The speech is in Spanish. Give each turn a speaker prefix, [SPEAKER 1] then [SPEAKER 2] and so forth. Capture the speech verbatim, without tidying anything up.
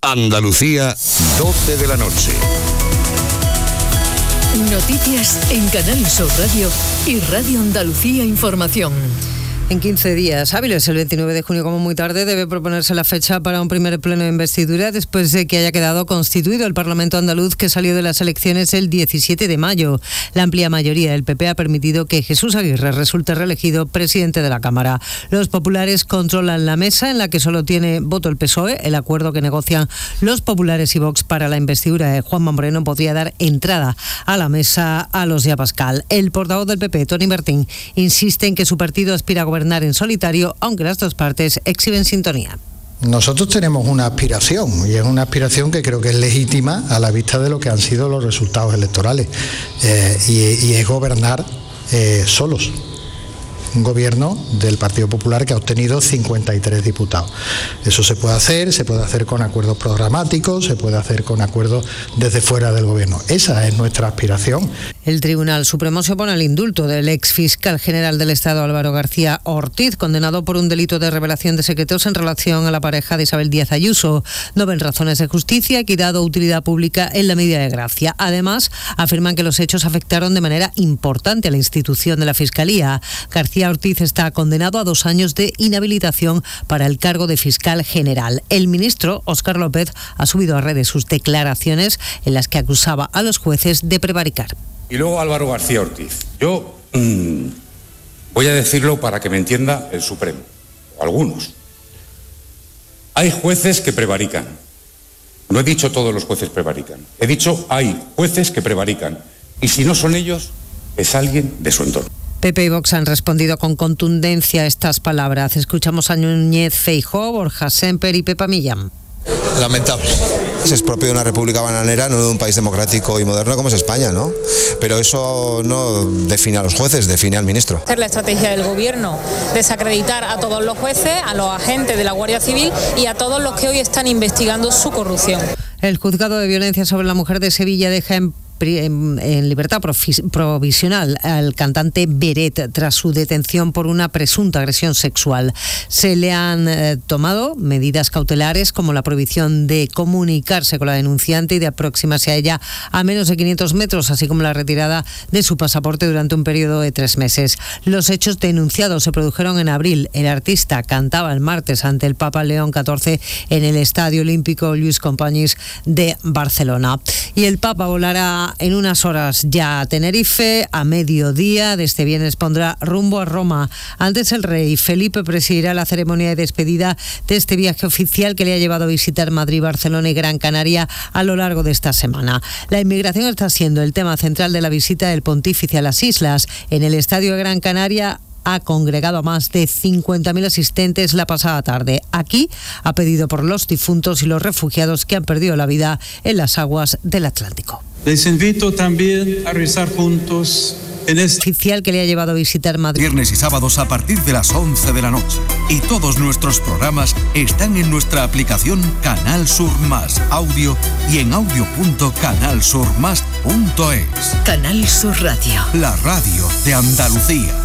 [SPEAKER 1] Andalucía, doce de la noche.
[SPEAKER 2] Noticias en Canal Sur Radio y Radio Andalucía Información.
[SPEAKER 3] En quince días hábiles, el veintinueve de junio como muy tarde, debe proponerse la fecha para un primer pleno de investidura después de que haya quedado constituido el Parlamento andaluz, que salió de las elecciones el diecisiete de mayo. La amplia mayoría del P P ha permitido que Jesús Aguirre resulte reelegido presidente de la Cámara. Los populares controlan la mesa, en la que solo tiene voto el P S O E. El acuerdo que negocian los populares y Vox para la investidura de Juanma Moreno podría dar entrada a la mesa a los de Abascal. El portavoz del P P, Toni Bertín, insiste en que su partido aspira a gobernar en solitario, aunque las dos partes exhiben sintonía.
[SPEAKER 4] Nosotros tenemos una aspiración, y es una aspiración que creo que es legítima a la vista de lo que han sido los resultados electorales, eh, y, y es gobernar eh, solos. Un gobierno del Partido Popular que ha obtenido cincuenta y tres diputados. Eso se puede hacer, se puede hacer con acuerdos programáticos, se puede hacer con acuerdos desde fuera del gobierno. Esa es nuestra aspiración.
[SPEAKER 3] El Tribunal Supremo se opone al indulto del ex fiscal general del Estado, Álvaro García Ortiz, condenado por un delito de revelación de secretos en relación a la pareja de Isabel Díaz Ayuso. No ven razones de justicia, equidad o utilidad pública en la medida de gracia. Además, afirman que los hechos afectaron de manera importante a la institución de la Fiscalía. García Ortiz está condenado a dos años de inhabilitación para el cargo de fiscal general. El ministro, Óscar López, ha subido a redes sus declaraciones en las que acusaba a los jueces de prevaricar.
[SPEAKER 5] Y luego Álvaro García Ortiz. Yo mmm, voy a decirlo para que me entienda el Supremo, o algunos. Hay jueces que prevarican. No he dicho todos los jueces prevarican. He dicho hay jueces que prevarican. Y si no son ellos, es alguien de su entorno.
[SPEAKER 3] P P y Vox han respondido con contundencia a estas palabras. Escuchamos a Núñez Feijóo, Borja Semper y Pepa Millán.
[SPEAKER 6] Lamentable. Es propio de una república bananera, no de un país democrático y moderno como es España, ¿no? Pero eso no define a los jueces, define al ministro.
[SPEAKER 7] Es la estrategia del gobierno, desacreditar a todos los jueces, a los agentes de la Guardia Civil y a todos los que hoy están investigando su corrupción.
[SPEAKER 3] El juzgado de violencia sobre la mujer de Sevilla deja en En, en libertad provisional al cantante Beret tras su detención por una presunta agresión sexual. Se le han eh, tomado medidas cautelares como la prohibición de comunicarse con la denunciante y de aproximarse a ella a menos de quinientos metros, así como la retirada de su pasaporte durante un periodo de tres meses. Los hechos denunciados se produjeron en abril. El artista cantaba el martes ante el Papa León catorce en el Estadio Olímpico Lluís Companys de Barcelona. Y el Papa volará en unas horas ya a Tenerife. A mediodía de este viernes pondrá rumbo a Roma. Antes, el rey Felipe presidirá la ceremonia de despedida de este viaje oficial que le ha llevado a visitar Madrid, Barcelona y Gran Canaria a lo largo de esta semana. La inmigración está siendo el tema central de la visita del pontífice a las islas. En el Estadio de Gran Canaria ha congregado a más de cincuenta mil asistentes la pasada tarde. Aquí ha pedido por los difuntos y los refugiados que han perdido la vida en las aguas del Atlántico.
[SPEAKER 8] Les invito también a rezar juntos en este
[SPEAKER 3] oficial que le ha llevado a visitar Madrid.
[SPEAKER 9] Viernes y sábados a partir de las once de la noche. Y todos nuestros programas están en nuestra aplicación Canal Sur Más Audio y en audio punto canal sur más punto es.
[SPEAKER 2] Canal Sur Radio.
[SPEAKER 9] La radio de Andalucía.